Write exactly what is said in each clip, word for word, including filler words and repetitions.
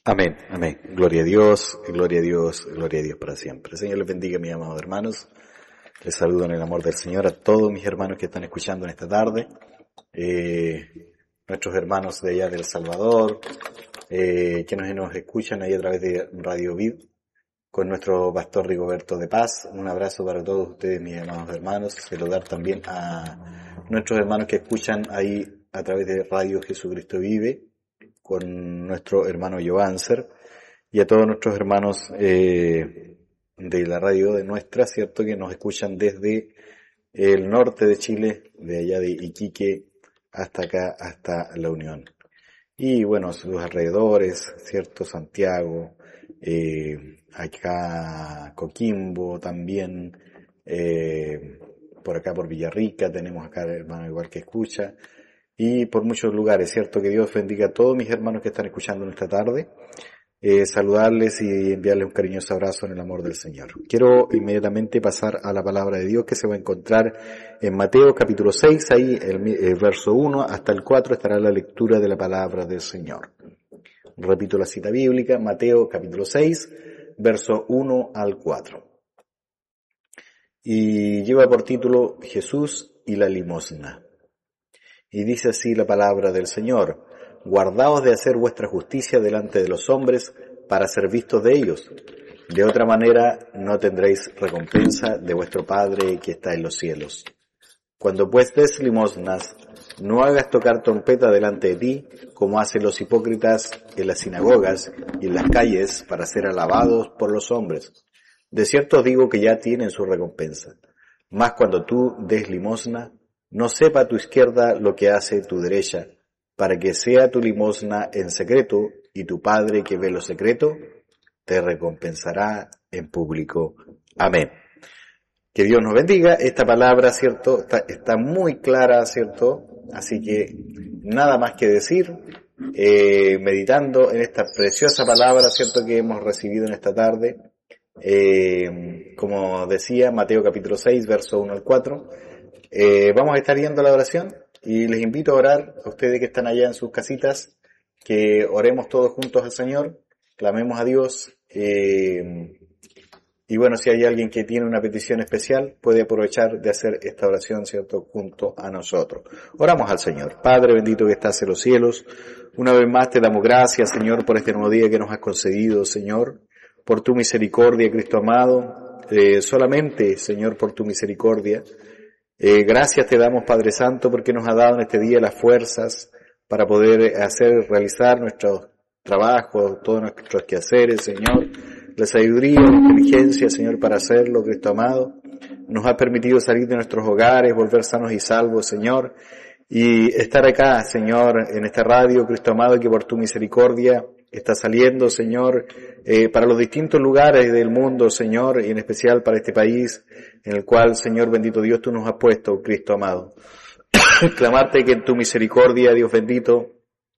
Amén, amén. Gloria a Dios, gloria a Dios, gloria a Dios para siempre. El Señor les bendiga, mis amados hermanos. Les saludo en el amor del Señor a todos mis hermanos que están escuchando en esta tarde. Eh, nuestros hermanos de allá del Salvador, eh, que nos, nos escuchan ahí a través de Radio Vid, con nuestro pastor Rigoberto de Paz. Un abrazo para todos ustedes, mis amados hermanos. Saludar también a nuestros hermanos que escuchan ahí a través de Radio Jesucristo Vive, con nuestro hermano Joanser, y a todos nuestros hermanos eh, de la radio de nuestra, cierto, que nos escuchan desde el norte de Chile, de allá de Iquique hasta acá, hasta La Unión. Y bueno, sus alrededores, cierto, Santiago, eh, acá Coquimbo también, eh, por acá por Villarrica tenemos acá hermano igual que escucha, y por muchos lugares, cierto. Que Dios bendiga a todos mis hermanos que están escuchando en esta tarde, eh, saludarles y enviarles un cariñoso abrazo en el amor del Señor. Quiero inmediatamente pasar a la palabra de Dios que se va a encontrar en Mateo capítulo seis, ahí el, el verso uno hasta el cuatro estará la lectura de la palabra del Señor. Repito la cita bíblica, Mateo capítulo seis, verso uno al cuatro. Y lleva por título Jesús y la limosna. Y dice así la palabra del Señor: guardaos de hacer vuestra justicia delante de los hombres para ser vistos de ellos. De otra manera no tendréis recompensa de vuestro Padre que está en los cielos. Cuando pues des limosnas, no hagas tocar trompeta delante de ti, como hacen los hipócritas en las sinagogas y en las calles para ser alabados por los hombres. De cierto os digo que ya tienen su recompensa. Mas cuando tú des limosna, no sepa tu izquierda lo que hace tu derecha, para que sea tu limosna en secreto, y tu Padre que ve lo secreto, te recompensará en público. Amén. Que Dios nos bendiga. Esta palabra, cierto, está, está muy clara, cierto, así que nada más que decir, eh, meditando en esta preciosa palabra, cierto, que hemos recibido en esta tarde, eh, como decía, Mateo capítulo seis, verso uno al cuatro, Eh, vamos a estar yendo a la oración y les invito a orar a ustedes que están allá en sus casitas, que oremos todos juntos al Señor, clamemos a Dios, eh, y bueno, si hay alguien que tiene una petición especial, puede aprovechar de hacer esta oración, cierto, junto a nosotros. Oramos al Señor. Padre bendito que estás en los cielos, una vez más te damos gracias, Señor, por este nuevo día que nos has concedido, Señor, por tu misericordia, Cristo amado, eh, solamente, Señor, por tu misericordia. Eh, gracias te damos, Padre Santo, porque nos ha dado en este día las fuerzas para poder hacer, realizar nuestros trabajos, todos nuestros quehaceres, Señor. La sabiduría, la inteligencia, Señor, para hacerlo, Cristo amado. Nos ha permitido salir de nuestros hogares, volver sanos y salvos, Señor. Y estar acá, Señor, en esta radio, Cristo amado, que por tu misericordia está saliendo, Señor, eh, para los distintos lugares del mundo, Señor, y en especial para este país, en el cual, Señor bendito Dios, tú nos has puesto, Cristo amado. Clamarte que en tu misericordia, Dios bendito,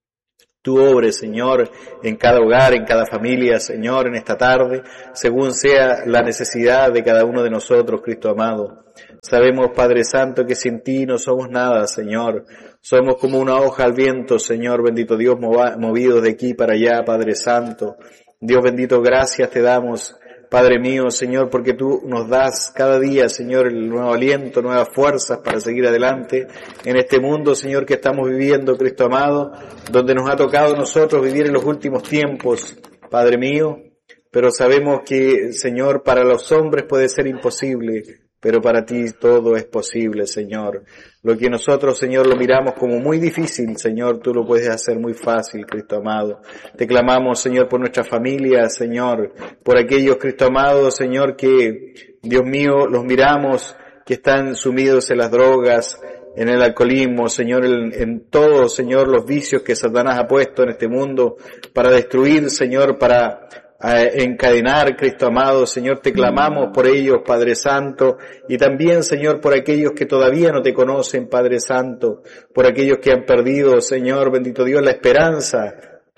tú obres, Señor, en cada hogar, en cada familia, Señor, en esta tarde, según sea la necesidad de cada uno de nosotros, Cristo amado. Sabemos, Padre Santo, que sin ti no somos nada, Señor. Somos como una hoja al viento, Señor, bendito Dios, movidos de aquí para allá, Padre Santo. Dios bendito, gracias te damos, Padre mío, Señor, porque tú nos das cada día, Señor, el nuevo aliento, nuevas fuerzas para seguir adelante en este mundo, Señor, que estamos viviendo, Cristo amado, donde nos ha tocado a nosotros vivir en los últimos tiempos, Padre mío, pero sabemos que, Señor, para los hombres puede ser imposible, pero para ti todo es posible, Señor. Lo que nosotros, Señor, lo miramos como muy difícil, Señor, tú lo puedes hacer muy fácil, Cristo amado. Te clamamos, Señor, por nuestra familia, Señor, por aquellos, Cristo amado, Señor, que, Dios mío, los miramos, que están sumidos en las drogas, en el alcoholismo, Señor, en, en todos, Señor, los vicios que Satanás ha puesto en este mundo para destruir, Señor, para a encadenar, Cristo amado, Señor, te clamamos por ellos, Padre Santo, y también, Señor, por aquellos que todavía no te conocen, Padre Santo, por aquellos que han perdido, Señor, bendito Dios, la esperanza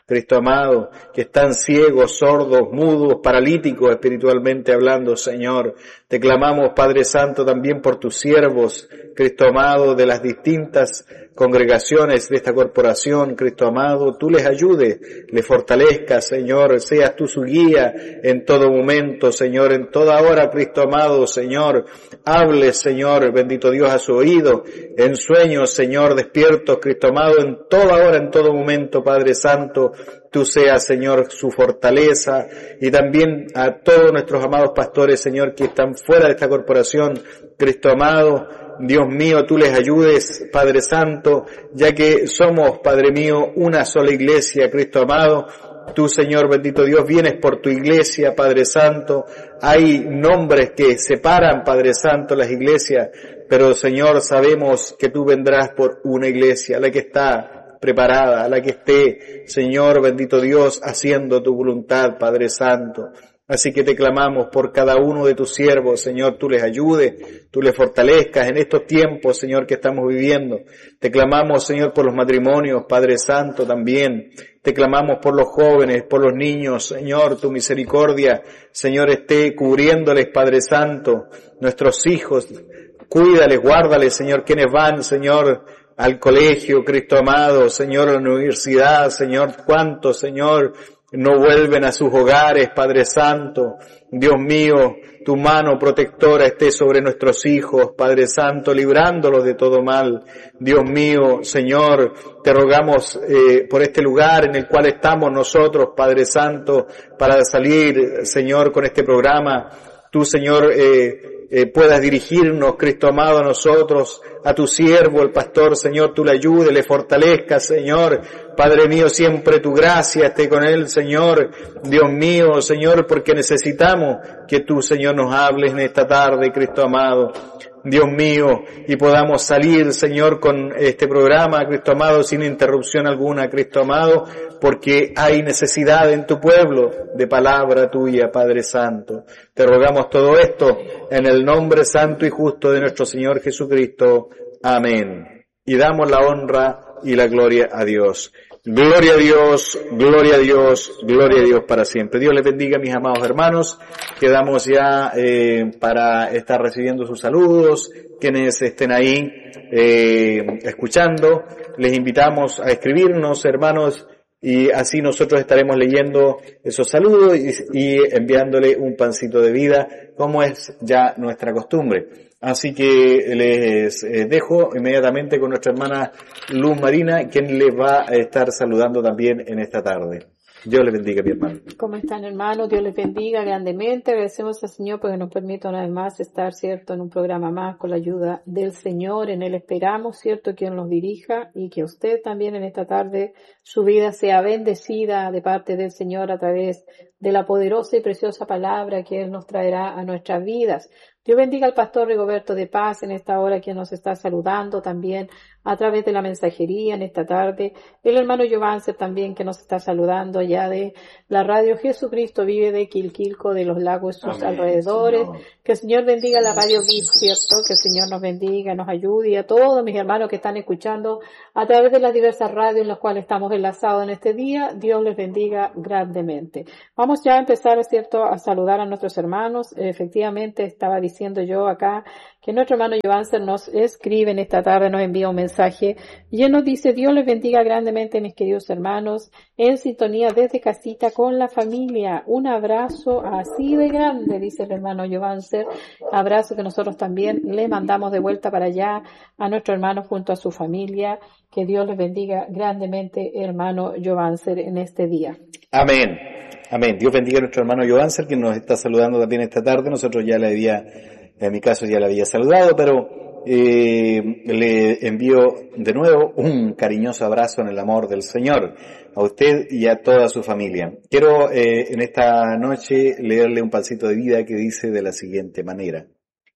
Cristo amado, que están ciegos, sordos, mudos, paralíticos espiritualmente hablando, Señor. Te clamamos, Padre Santo, también por tus siervos, Cristo amado, de las distintas congregaciones de esta corporación, Cristo amado, tú les ayudes, les fortalezcas, Señor, seas tú su guía en todo momento, Señor, en toda hora, Cristo amado, Señor, hable, Señor, bendito Dios, a su oído, en sueños, Señor, despiertos, Cristo amado, en toda hora, en todo momento, Padre Santo, tú seas, Señor, su fortaleza, y también a todos nuestros amados pastores, Señor, que están fuera de esta corporación, Cristo amado, Dios mío, tú les ayudes, Padre Santo, ya que somos, Padre mío, una sola iglesia, Cristo amado. Tú, Señor, bendito Dios, vienes por tu iglesia, Padre Santo. Hay nombres que separan, Padre Santo, las iglesias, pero, Señor, sabemos que tú vendrás por una iglesia, la que está preparada, la que esté, Señor, bendito Dios, haciendo tu voluntad, Padre Santo. Así que te clamamos por cada uno de tus siervos, Señor, tú les ayudes, tú les fortalezcas en estos tiempos, Señor, que estamos viviendo. Te clamamos, Señor, por los matrimonios, Padre Santo, también. Te clamamos por los jóvenes, por los niños, Señor, tu misericordia, Señor, esté cubriéndoles, Padre Santo, nuestros hijos. Cuídales, guárdales, Señor, quienes van, Señor, al colegio, Cristo amado, Señor, a la universidad, Señor, cuántos, Señor, no vuelven a sus hogares, Padre Santo. Dios mío, tu mano protectora esté sobre nuestros hijos, Padre Santo, librándolos de todo mal. Dios mío, Señor, te rogamos eh, por este lugar en el cual estamos nosotros, Padre Santo, para salir, Señor, con este programa. Tú, Señor, eh, Eh, puedas dirigirnos, Cristo amado, a nosotros, a tu siervo, el pastor, Señor, tú le ayudes, le fortalezcas, Señor. Padre mío, siempre tu gracia esté con él, Señor. Dios mío, Señor, porque necesitamos que tú, Señor, nos hables en esta tarde, Cristo amado. Dios mío, y podamos salir, Señor, con este programa, Cristo amado, sin interrupción alguna, Cristo amado, porque hay necesidad en tu pueblo de palabra tuya, Padre Santo. Te rogamos todo esto en el nombre santo y justo de nuestro Señor Jesucristo. Amén. Y damos la honra y la gloria a Dios. Gloria a Dios, gloria a Dios, gloria a Dios para siempre. Dios les bendiga, mis amados hermanos. Quedamos ya eh, para estar recibiendo sus saludos. Quienes estén ahí eh, escuchando, les invitamos a escribirnos, hermanos, y así nosotros estaremos leyendo esos saludos y, y enviándole un pancito de vida, como es ya nuestra costumbre. Así que les eh, dejo inmediatamente con nuestra hermana Luz Marina, quien les va a estar saludando también en esta tarde. Dios les bendiga, mi hermano. ¿Cómo están, hermanos? Dios les bendiga grandemente. Agradecemos al Señor porque nos permite una vez más estar, cierto, en un programa más con la ayuda del Señor. En Él esperamos, cierto, que Él nos dirija y que usted también en esta tarde su vida sea bendecida de parte del Señor a través de la poderosa y preciosa palabra que Él nos traerá a nuestras vidas. Dios bendiga al pastor Rigoberto de Paz en esta hora, quien nos está saludando también a través de la mensajería en esta tarde. El hermano Giovancer también, que nos está saludando allá de la radio Jesucristo Vive de Quilquilco, de los lagos y sus Amén, alrededores. Señor. Que el Señor bendiga la radio V I P, ¿cierto? Que el Señor nos bendiga, nos ayude, y a todos mis hermanos que están escuchando a través de las diversas radios en las cuales estamos enlazados en este día. Dios les bendiga grandemente. Vamos ya a empezar, ¿cierto?, a saludar a nuestros hermanos. Efectivamente, estaba diciendo yo acá que nuestro hermano Giovancer nos escribe en esta tarde, nos envía un mensaje y él nos dice: Dios les bendiga grandemente, mis queridos hermanos, en sintonía desde casita con la familia. Un abrazo así de grande, dice el hermano Giovancer. Abrazo que nosotros también le mandamos de vuelta para allá a nuestro hermano junto a su familia. Que Dios les bendiga grandemente, hermano Giovancer, en este día. Amén. Amén. Dios bendiga a nuestro hermano Giovancer, que nos está saludando también esta tarde. Nosotros ya le había, en mi caso ya le había saludado, pero eh, le envío de nuevo un cariñoso abrazo en el amor del Señor, a usted y a toda su familia. Quiero eh, en esta noche leerle un pancito de vida que dice de la siguiente manera: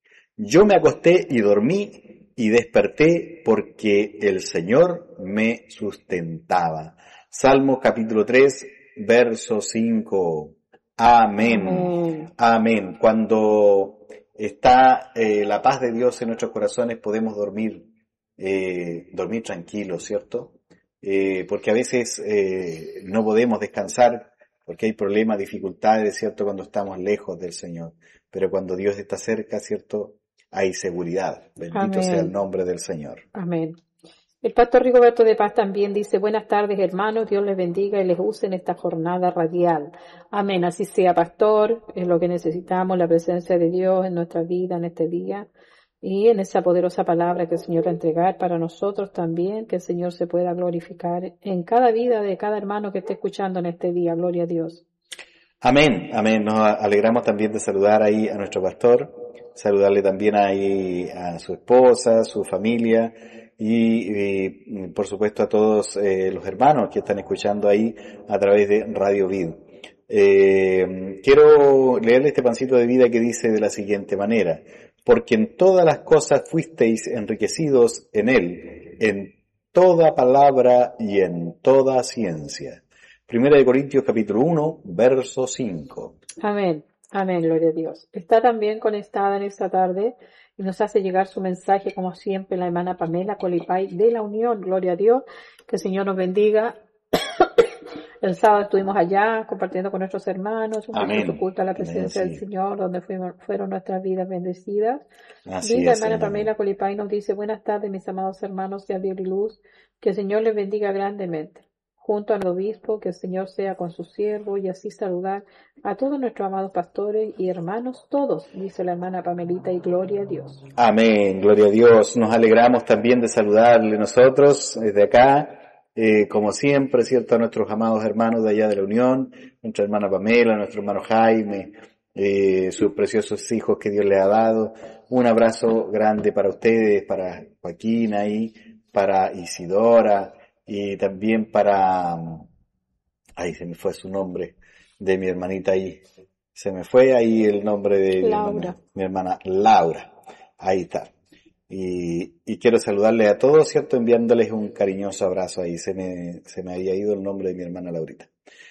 yo me acosté y dormí y desperté porque el Señor me sustentaba. Salmos capítulo tres, verso cinco. Amén. Amén. Amén. Cuando está eh, la paz de Dios en nuestros corazones, podemos dormir, eh, dormir tranquilos, ¿cierto? eh, porque a veces eh, no podemos descansar porque hay problemas, dificultades, ¿cierto? Cuando estamos lejos del Señor. Pero cuando Dios está cerca, ¿cierto? Hay seguridad. Bendito sea el Amén. nombre del Señor. Amén. El pastor Rigoberto de Paz también dice, buenas tardes hermanos, Dios les bendiga y les use en esta jornada radial. Amén, así sea pastor, es lo que necesitamos, la presencia de Dios en nuestra vida en este día y en esa poderosa palabra que el Señor va a entregar para nosotros también, que el Señor se pueda glorificar en cada vida de cada hermano que esté escuchando en este día, gloria a Dios. Amén, amén. Nos alegramos también de saludar ahí a nuestro pastor, saludarle también ahí a su esposa, a su familia y, y por supuesto a todos eh, los hermanos que están escuchando ahí a través de Radio Vid. Eh, quiero leerle este pancito de vida que dice de la siguiente manera: porque en todas las cosas fuisteis enriquecidos en él, en toda palabra y en toda ciencia. Primera de Corintios capítulo uno, verso cinco. Amén, amén, gloria a Dios. Está también conectada en esta tarde y nos hace llegar su mensaje, como siempre, la hermana Pamela Colipay de la Unión, gloria a Dios, que el Señor nos bendiga. El sábado estuvimos allá compartiendo con nuestros hermanos, un precioso culto a la presencia Amén, del sí. Señor, donde fuimos, fueron nuestras vidas bendecidas. Así Linda es, hermana hermano. Pamela Colipay nos dice, buenas tardes mis amados hermanos de Abiel y Luz, que el Señor les bendiga grandemente. Junto al obispo, que el Señor sea con su siervo y así saludar a todos nuestros amados pastores y hermanos todos, dice la hermana Pamelita, y gloria a Dios. Amén, gloria a Dios. Nos alegramos también de saludarle nosotros desde acá, eh, como siempre, ¿cierto? A nuestros amados hermanos de allá de la Unión, nuestra hermana Pamela, nuestro hermano Jaime, eh, sus preciosos hijos que Dios le ha dado. Un abrazo grande para ustedes, para Joaquín ahí, para Isidora y también para... Ay, se me fue su nombre de mi hermanita ahí. Se me fue ahí el nombre de mi Laura. hermana, mi hermana Laura. Ahí está. Y, y quiero saludarles a todos, ¿cierto? Enviándoles un cariñoso abrazo ahí. Se me, se me había ido el nombre de mi hermana Laurita.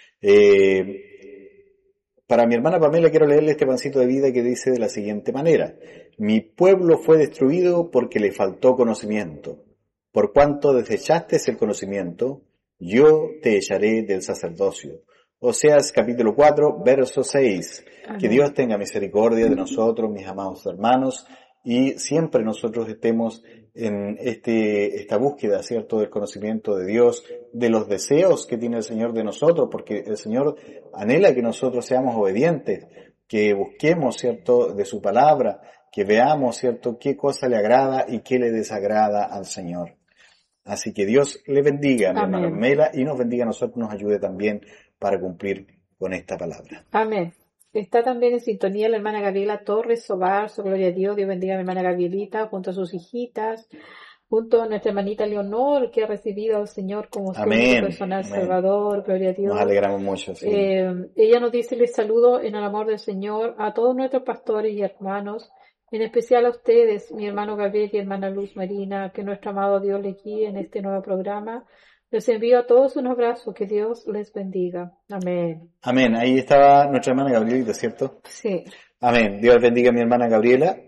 Eh, para mi hermana Pamela quiero leerle este pancito de vida que dice de la siguiente manera: mi pueblo fue destruido porque le faltó conocimiento. Por cuanto desechaste el conocimiento, yo te echaré del sacerdocio. Oseas capítulo cuatro, verso seis. Amén. Que Dios tenga misericordia de nosotros, mis amados hermanos, y siempre nosotros estemos en este, esta búsqueda, ¿cierto?, del conocimiento de Dios, de los deseos que tiene el Señor de nosotros, porque el Señor anhela que nosotros seamos obedientes, que busquemos, ¿cierto?, de su palabra, que veamos, ¿cierto?, qué cosa le agrada y qué le desagrada al Señor. Así que Dios le bendiga a mi hermana Amén. Pamela y nos bendiga a nosotros, nos ayude también para cumplir con esta palabra. Amén. Está también en sintonía la hermana Gabriela Torres Sobar, su gloria a Dios. Dios bendiga a mi hermana Gabrielita, junto a sus hijitas, junto a nuestra hermanita Leonor, que ha recibido al Señor como su Amén, único personal amén. Salvador, gloria a Dios. Nos alegramos mucho, sí. Eh, ella nos dice, les saludo en el amor del Señor a todos nuestros pastores y hermanos, en especial a ustedes, mi hermano Gabriel y hermana Luz Marina, que nuestro amado Dios les guíe en este nuevo programa. Les envío a todos un abrazo, que Dios les bendiga. Amén. Amén. Ahí estaba nuestra hermana Gabrielita, ¿cierto? Sí. Amén. Dios bendiga a mi hermana Gabriela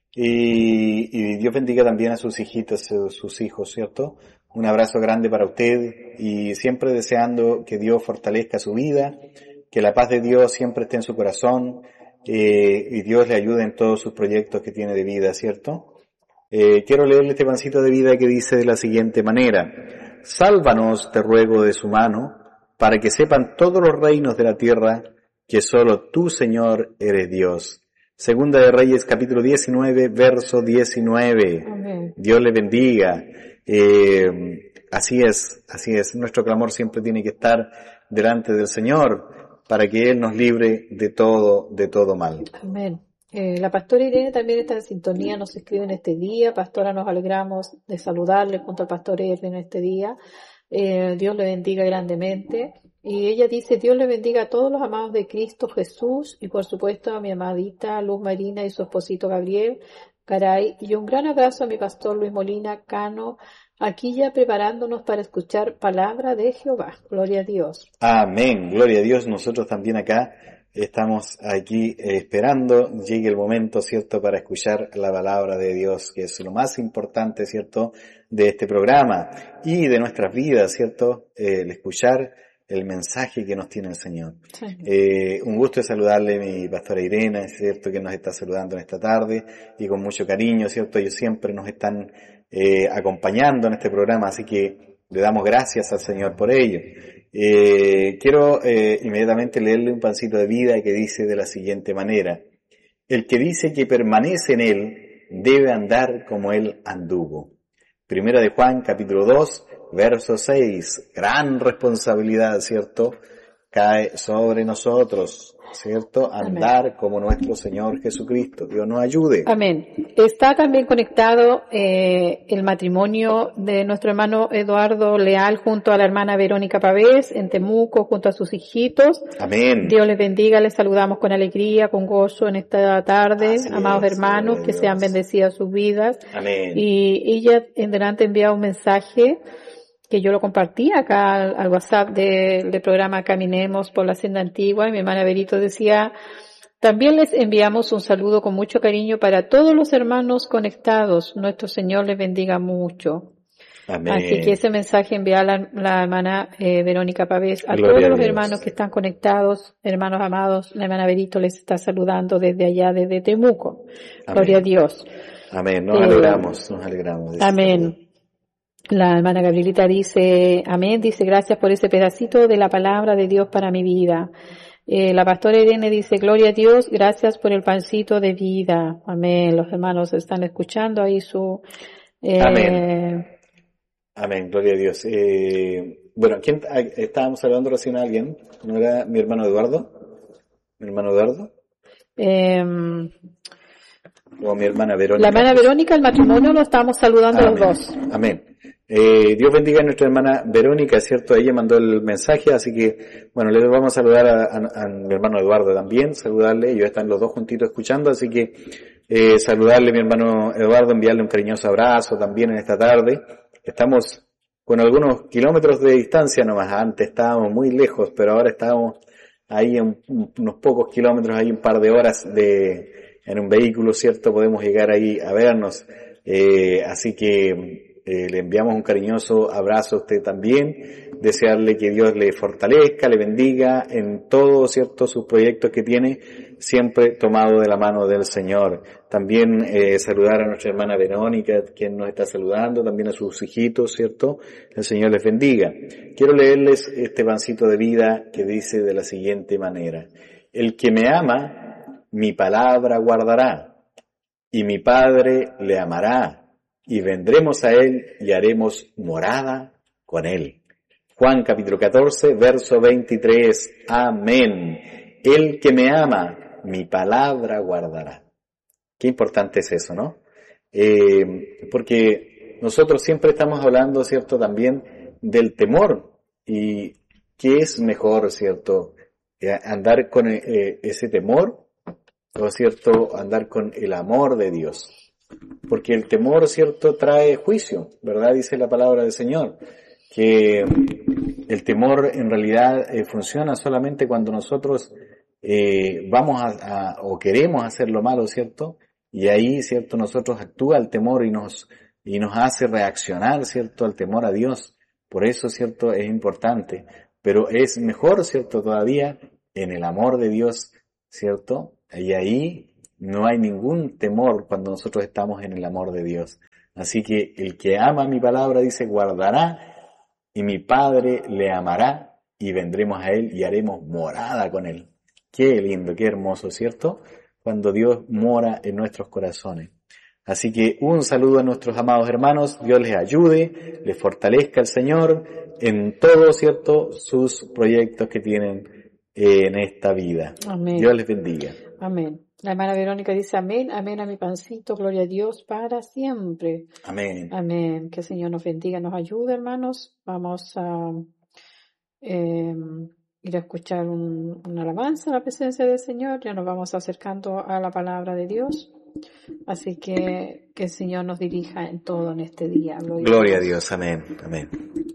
y, y Dios bendiga también a sus hijitas, sus, sus hijos, ¿cierto? Un abrazo grande para usted y siempre deseando que Dios fortalezca su vida, que la paz de Dios siempre esté en su corazón eh, y Dios le ayude en todos sus proyectos que tiene de vida, ¿cierto? Eh, quiero leerle este pancito de vida que dice de la siguiente manera: sálvanos, te ruego, de su mano, para que sepan todos los reinos de la tierra que solo tú, Señor, eres Dios. Segunda de Reyes, capítulo diecinueve, verso diecinueve. Amén. Dios le bendiga. Eh, así es, así es. Nuestro clamor siempre tiene que estar delante del Señor para que Él nos libre de todo, de todo mal. Amén. Eh, la pastora Irene también está en sintonía, nos escribe en este día. Pastora, nos alegramos de saludarle junto al pastor Edwin en este día. Eh, Dios le bendiga grandemente. Y ella dice, Dios le bendiga a todos los amados de Cristo Jesús y por supuesto a mi amadita Luz Marina y su esposito Gabriel Caray. Y un gran abrazo a mi pastor Luis Molina Cano, aquí ya preparándonos para escuchar palabra de Jehová. Gloria a Dios. Amén, gloria a Dios. Nosotros también acá estamos aquí eh, esperando llegue el momento, ¿cierto?, para escuchar la palabra de Dios, que es lo más importante, ¿cierto?, de este programa y de nuestras vidas, ¿cierto?, eh, el escuchar el mensaje que nos tiene el Señor. Sí. Eh, un gusto de saludarle a mi pastora Irene, es cierto que nos está saludando en esta tarde y con mucho cariño, ¿cierto? Ellos siempre nos están eh, acompañando en este programa, así que le damos gracias al Señor por ello. Eh, quiero eh, inmediatamente leerle un pancito de vida que dice de la siguiente manera: el que dice que permanece en Él debe andar como Él anduvo. Primera de Juan, capítulo dos, verso seis. Gran responsabilidad, ¿cierto?, cae sobre nosotros, ¿cierto? Andar Amén. Como nuestro Señor Jesucristo. Dios nos ayude. Amén. Está también conectado eh, el matrimonio de nuestro hermano Eduardo Leal junto a la hermana Verónica Pavés en Temuco, junto a sus hijitos. Amén. Dios les bendiga, les saludamos con alegría, con gozo en esta tarde. Así amados es, hermanos, que sean bendecidas sus vidas. Amén. Y ella en delante enviaba un mensaje que yo lo compartí acá al, al WhatsApp del de programa Caminemos por la Senda Antigua, y mi hermana Berito decía: también les enviamos un saludo con mucho cariño para todos los hermanos conectados. Nuestro Señor les bendiga mucho. Amén. Así que ese mensaje envía la, la hermana eh, Verónica Pavés a Gloria todos a los Dios. hermanos que están conectados, hermanos amados. La hermana Berito les está saludando desde allá, desde Temuco. Amén. Gloria a Dios. Amén. Nos Eh, alegramos, nos alegramos. De amén. La hermana Gabrielita dice, amén, dice, gracias por ese pedacito de la palabra de Dios para mi vida. Eh, la pastora Irene dice, gloria a Dios, gracias por el pancito de vida. Amén. Los hermanos están escuchando ahí su... Eh, amén. Amén, gloria a Dios. Eh, bueno, ¿quién estábamos hablando recién a alguien? ¿No era mi hermano Eduardo? ¿Mi hermano Eduardo? Eh, o mi hermana Verónica. La hermana Verónica, el matrimonio, lo estamos saludando amén. Los dos. Amén. Eh, Dios bendiga a nuestra hermana Verónica, ¿cierto? Ella mandó el mensaje, así que, bueno, le vamos a saludar a, a, a mi hermano Eduardo también, saludarle. Ellos están los dos juntitos escuchando, así que eh, saludarle a mi hermano Eduardo, enviarle un cariñoso abrazo también en esta tarde. Estamos con algunos kilómetros de distancia nomás. Antes estábamos muy lejos, pero ahora estamos ahí en unos pocos kilómetros, hay un par de horas de en un vehículo, ¿cierto? Podemos llegar ahí a vernos. Eh, así que eh, le enviamos un cariñoso abrazo a usted también. Desearle que Dios le fortalezca, le bendiga en todos, ¿cierto?, sus proyectos que tiene, siempre tomado de la mano del Señor. También eh, saludar a nuestra hermana Verónica, quien nos está saludando, también a sus hijitos, ¿cierto? El Señor les bendiga. Quiero leerles este pancito de vida que dice de la siguiente manera: el que me ama, mi palabra guardará, y mi Padre le amará, y vendremos a él y haremos morada con él. Juan capítulo catorce, verso veintitrés. Amén. El que me ama, mi palabra guardará. Qué importante es eso, ¿no? Eh, porque nosotros siempre estamos hablando, ¿cierto?, también del temor. Y ¿qué es mejor, ¿cierto?, andar con eh, ese temor, o cierto, andar con el amor de Dios. Porque el temor, cierto, trae juicio, ¿verdad? Dice la palabra del Señor, que el temor en realidad eh, funciona solamente cuando nosotros eh, vamos a, a, o queremos hacer lo malo, ¿cierto? Y ahí, ¿cierto?, nosotros actúa el temor y nos, y nos hace reaccionar, ¿cierto?, al temor a Dios. Por eso, ¿cierto?, es importante. Pero es mejor, ¿cierto?, todavía en el amor de Dios, ¿cierto? Y ahí no hay ningún temor cuando nosotros estamos en el amor de Dios. Así que el que ama mi palabra, dice, guardará, y mi Padre le amará, y vendremos a él y haremos morada con él. Qué lindo, qué hermoso, ¿cierto? Cuando Dios mora en nuestros corazones. Así que un saludo a nuestros amados hermanos. Dios les ayude, les fortalezca el Señor en todos, ¿cierto?, sus proyectos que tienen en esta vida. Amén. Dios les bendiga. Amén. La hermana Verónica dice amén, amén a mi pancito, gloria a Dios para siempre. Amén. Amén. Que el Señor nos bendiga, nos ayude, hermanos. Vamos a eh, ir a escuchar un, una alabanza a la presencia del Señor. Ya nos vamos acercando a la palabra de Dios. Así que que el Señor nos dirija en todo en este día. Gloria, Gloria a Dios. Amén. Amén.